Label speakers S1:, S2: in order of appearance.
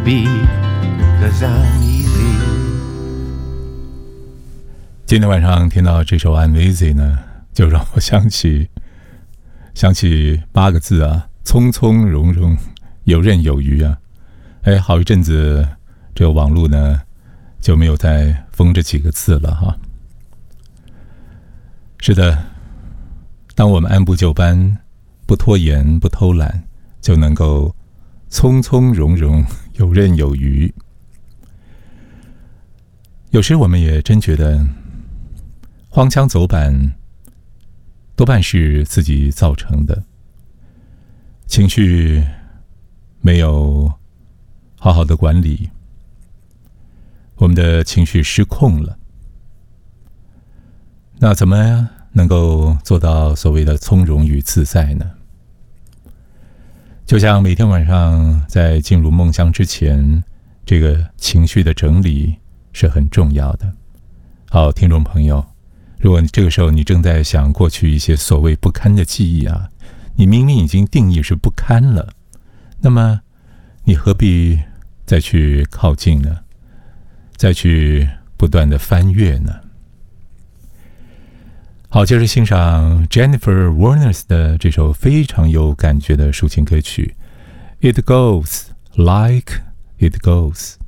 S1: be, 'cause I'm easy.
S2: 今天晚上听到这首 I'm Easy 呢，就让我想起8个字啊，从从容容，游刃有余啊。好一阵子这个网络呢就没有再封这几个字了哈。是的，当我们按部就班，不拖延不偷懒，就能够从从容容，游刃有余。有时我们也真觉得荒腔走板多半是自己造成的，情绪没有好好的管理，我们的情绪失控了。那怎么能够做到所谓的从容与自在呢？就像每天晚上在进入梦乡之前，这个情绪的整理是很重要的。好，听众朋友，如果这个时候你正在想过去一些所谓不堪的记忆啊，你明明已经定义是不堪了，那么你何必再去靠近呢？再去不断的翻阅呢？好，接着欣赏 Jennifer Warnes 的这首非常有感觉的抒情歌曲 It Goes Like It Goes。